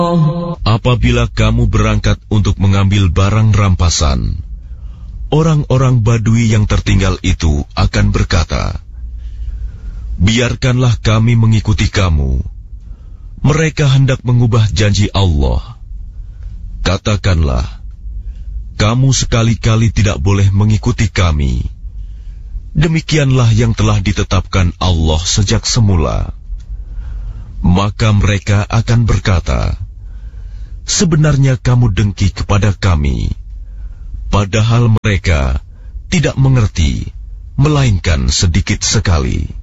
Apabila kamu berangkat untuk mengambil barang rampasan, orang-orang Badui yang tertinggal itu akan berkata, "Biarkanlah kami mengikuti kamu." Mereka hendak mengubah janji Allah. Katakanlah, "Kamu sekali-kali tidak boleh mengikuti kami. Demikianlah yang telah ditetapkan Allah sejak semula." Maka mereka akan berkata, "Sebenarnya kamu dengki kepada kami," padahal mereka tidak mengerti, melainkan sedikit sekali.